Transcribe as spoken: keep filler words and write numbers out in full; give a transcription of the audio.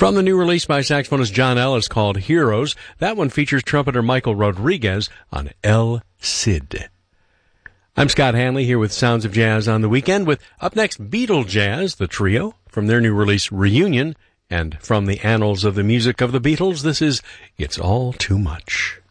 From the new release by saxophonist John Ellis called Heroes, that one features trumpeter Michael Rodriguez on El Cid. I'm Scott Hanley here with Sounds of Jazz on the Weekend with up next Beatle Jazz, the trio, from their new release Reunion, and from the annals of the music of the Beatles, this is It's All Too Much.